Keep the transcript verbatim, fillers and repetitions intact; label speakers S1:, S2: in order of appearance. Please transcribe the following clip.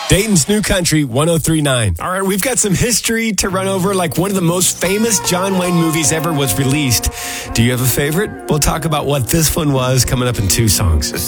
S1: Dayton's New Country one oh three point nine. All right, we've got some history to run over, like one of the most famous John Wayne movies ever was released. Do you have a favorite? We'll talk about what this one was coming up in two songs.